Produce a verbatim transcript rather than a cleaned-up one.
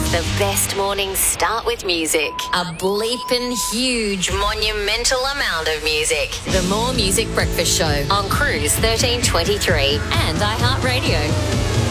The best mornings start with music. A bleeping huge, monumental amount of music. The More Music Breakfast Show on Cruise thirteen twenty-three and iHeartRadio.